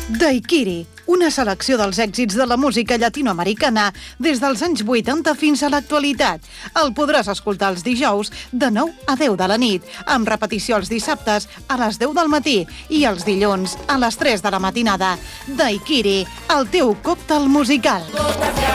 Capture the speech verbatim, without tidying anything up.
Daiquiri, una selecció dels èxits de la música llatinoamericana des dels anys vuitanta fins a l'actualitat. El podràs escoltar els dijous de nou a deu de la nit, amb repetició els dissabtes a les deu del matí i els dilluns a les tres de la matinada. Daiquiri, el teu còctel musical.